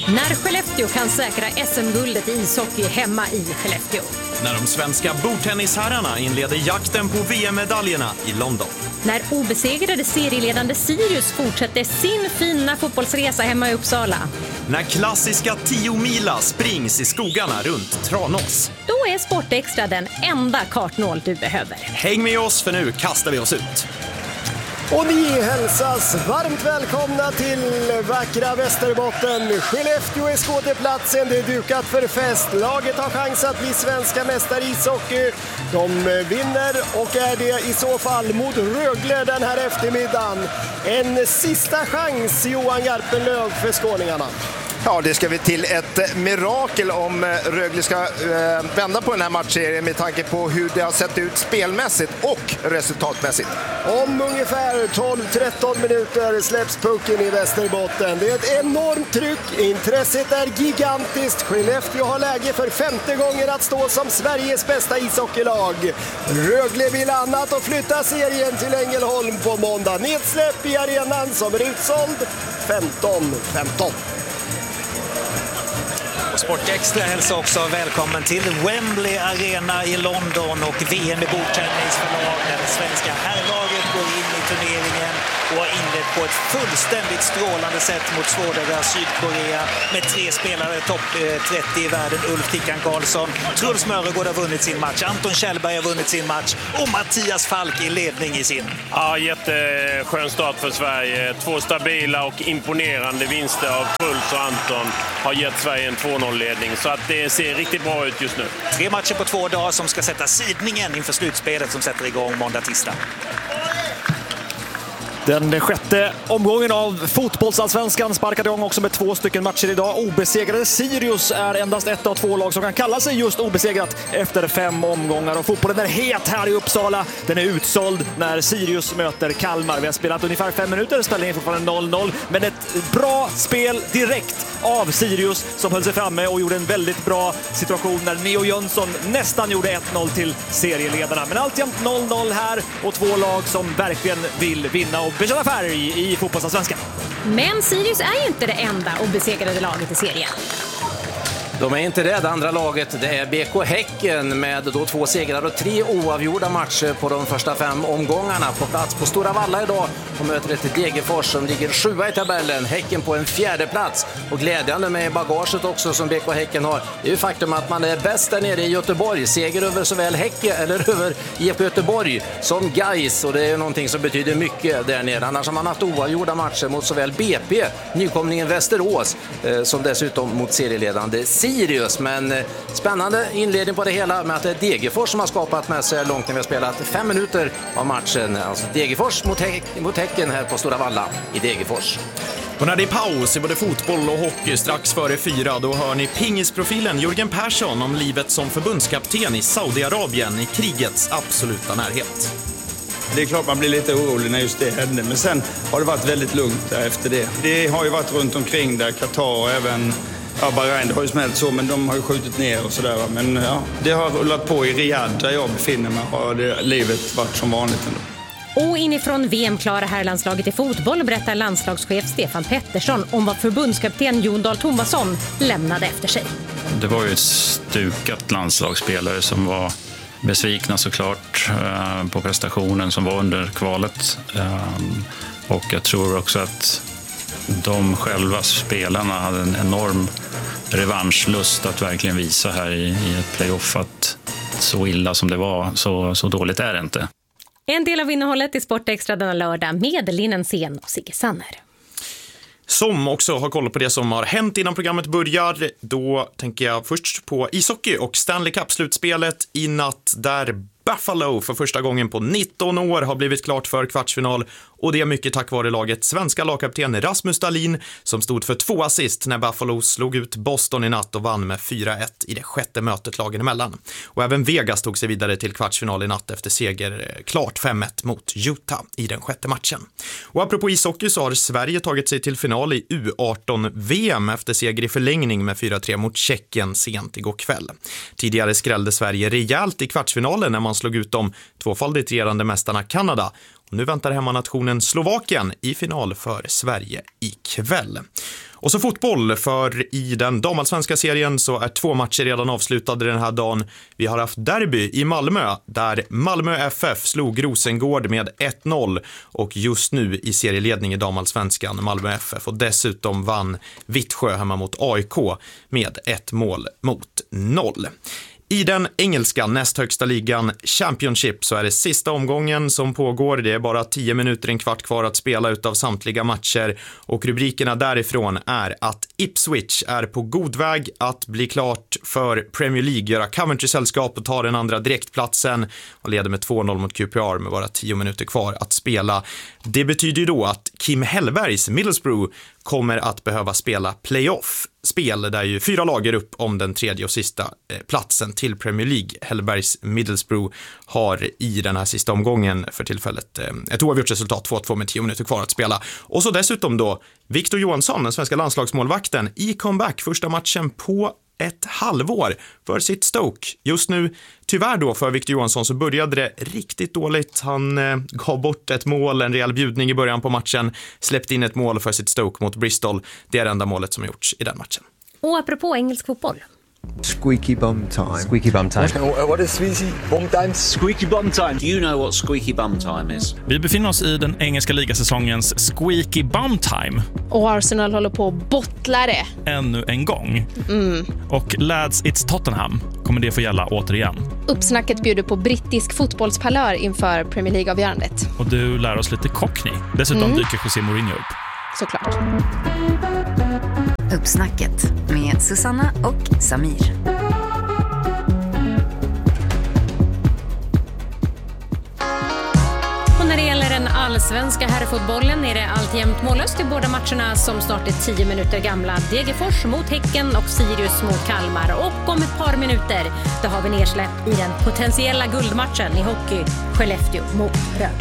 När Skellefteå kan säkra SM-guldet i ishockey hemma i Skellefteå. När de svenska bordtennisherrarna inleder jakten på VM-medaljerna i London. När obesegrade serieledande Sirius fortsätter sin fina fotbollsresa hemma i Uppsala. När klassiska 10-mila springs i skogarna runt Tranås. Då är Sportextra den enda kartnål du behöver. Häng med oss, för nu kastar vi oss ut. Och ni hälsas varmt välkomna till vackra Västerbotten. Skellefteå är skådeplatsen, det är dukat för fest. Laget har chans att bli svenska mästare i ishockey. De vinner och är det i så fall mot Rögle den här eftermiddagen. En sista chans, Johan Garpenlöv, för skåningarna. Ja, det ska vi till ett mirakel om Rögle ska vända på den här matchserien med tanke på hur det har sett ut spelmässigt och resultatmässigt. Om ungefär 12-13 minuter släpps pucken i Västerbotten. Det är ett enormt tryck, intresset är gigantiskt. Skellefteå har läge för 5:e gången att stå som Sveriges bästa ishockeylag. Rögle vill annat och flytta serien till Ängelholm på måndag. Nedsläpp i arenan som är utsåld 15-15. Sportextra hälsar också välkommen till Wembley Arena i London och VM i bordtennis för lag där det svenska herrlaget går in i turneringen och har inlett på ett fullständigt strålande sätt mot svårare Sydkorea med 3 spelare topp 30 i världen. Ulf Tickan Karlsson, Truls Mörregård har vunnit sin match, Anton Kjellberg har vunnit sin match och Mattias Falk i ledning i sin. Ja, jätteskön start för Sverige. 2 stabila och imponerande vinster av Truls och Anton har gett Sverige en 2-0-ledning. Så att det ser riktigt bra ut just nu. 3 matcher på 2 dagar som ska sätta sidningen inför slutspelet som sätter igång måndag-tisdag. Den 6:e omgången av fotbollsallsvenskan sparkade igång också med 2 stycken matcher idag. Obesegrade Sirius är endast ett av 2 lag som kan kalla sig just obesegrat efter 5 omgångar. Och fotbollen är het här i Uppsala. Den är utsåld när Sirius möter Kalmar. Vi har spelat ungefär 5 minuter, ställningen är fortfarande 0-0. Men ett bra spel direkt av Sirius som höll sig framme och gjorde en väldigt bra situation när Neo Jönsson nästan gjorde 1-0 till serieledarna. Men alltjämt 0-0 här och 2 lag som verkligen vill vinna och bekänna färg i fotbollsallsvenskan. Men Sirius är ju inte det enda obesegrade laget i serien. De är inte det andra laget, det är BK Häcken med då 2 segrar och 3 oavgjorda matcher på de första 5 omgångarna. På plats på Stora Valla idag och möter ett Degerfors som ligger 7 i tabellen. Häcken på en 4:e plats och glädjande med bagaget också som BK Häcken har. Det är ju faktum att man är bäst där nere i Göteborg. Seger över såväl Häcken eller över IFK Göteborg som Gais, och det är någonting som betyder mycket där nere. Annars har man haft oavgjorda matcher mot såväl BP, nykomlingen Västerås, som dessutom mot serieledande Sirius. Men spännande inledning på det hela med att det är Degerfors som har skapat med sig långt när vi har spelat 5 minuter av matchen. Alltså Degerfors mot Häcken här på Stora Valla i Degerfors. Och när det är paus i både fotboll och hockey strax före 4, då hör ni pingisprofilen Jörgen Persson om livet som förbundskapten i Saudiarabien i krigets absoluta närhet. Det är klart man blir lite orolig när just det hände, men sen har det varit väldigt lugnt där efter det. Det har ju varit runt omkring där, Qatar och även Bahrain, det har ju smält så, men de har ju skjutit ner och sådär. Men ja, det har rullat på i Riyadh där jag befinner mig, har livet varit som vanligt ändå. Och inifrån VM-klara herrlandslaget i fotboll berättar landslagschef Stefan Pettersson om vad förbundskapten Jon Dahl Tomasson lämnade efter sig. Det var ju ett stukat landslagsspelare som var besvikna såklart på prestationen som var under kvalet. Och jag tror också att de själva spelarna hade en enorm revanschlust att verkligen visa här i ett playoff att så illa som det var, så dåligt är det inte. En del av innehållet i Sportextra denna lördag med Linnen Sen och Sigge Sanner. Som också har koll på det som har hänt innan programmet börjar. Då tänker jag först på ishockey och Stanley Cup-slutspelet i natt där Buffalo för första gången på 19 år har blivit klart för kvartsfinal, och det är mycket tack vare laget svenska lagkapten Rasmus Dahlin som stod för 2 assist när Buffalo slog ut Boston i natt och vann med 4-1 i det 6:e mötet lagen emellan. Och även Vegas tog sig vidare till kvartsfinal i natt efter seger klart 5-1 mot Utah i den 6:e matchen. Och apropå ishockey så har Sverige tagit sig till final i U18-VM efter seger i förlängning med 4-3 mot Tjeckien sent igår kväll. Tidigare skrällde Sverige rejält i kvartsfinalen när man slog ut de 2-faldigt regerande mästarna Kanada. Och nu väntar hemmanationen Slovakien i final för Sverige ikväll. Och så fotboll, för i den damallsvenska serien så är 2 matcher redan avslutade den här dagen. Vi har haft derby i Malmö där Malmö FF slog Rosengård med 1-0 och just nu i serieledning i damallsvenskan Malmö FF, och dessutom vann Vittsjö hemma mot AIK med 1-0. I den engelska näst högsta ligan Championship så är det sista omgången som pågår. Det är bara 10 minuter, en kvart kvar att spela utav samtliga matcher, och rubrikerna därifrån är att Ipswich är på god väg att bli klart för Premier League, göra Coventry sällskap och ta den andra direktplatsen, och leder med 2-0 mot QPR med bara 10 minuter kvar att spela. Det betyder ju då att Kim Hellbergs Middlesbrough kommer att behöva spela playoff-spel där ju 4 lag är upp om den tredje och sista platsen till Premier League. Hellbergs Middlesbrough har i den här sista omgången för tillfället ett oavgjort resultat, 2-2 med 10 minuter kvar att spela. Och så dessutom då Victor Johansson, den svenska landslagsmålvakten, i comeback, första matchen på ett halvår för sitt Stoke. Just nu, tyvärr då för Victor Johansson, så började det riktigt dåligt. Han gav bort ett mål, en rejäl bjudning i början på matchen, släppte in ett mål för sitt Stoke mot Bristol. Det är det enda målet som har gjorts i den matchen. Och apropå engelsk fotboll. Squeaky bum time. Squeaky bum time. What is squeaky bum time? Squeaky bum time. Do you know what squeaky bum time is? Vi befinner oss i den engelska ligasäsongens squeaky bum time. Och Arsenal håller på att bottla det. Ännu en gång. Och lads, it's Tottenham. Kommer det få gälla återigen? Uppsnacket bjuder på brittisk fotbollspalör inför Premier League-avgörandet. Och du lär oss lite Cockney. Dessutom dyker José Mourinho upp. Såklart. Uppsnacket med Susanna och Samir. Och när det gäller den allsvenska herrfotbollen är det alltjämt mållöst i båda matcherna som snart är 10 minuter gamla. Degerfors mot Häcken och Sirius mot Kalmar. Och om ett par minuter då har vi nedsläpp i den potentiella guldmatchen i hockey, Skellefteå mot Rögle.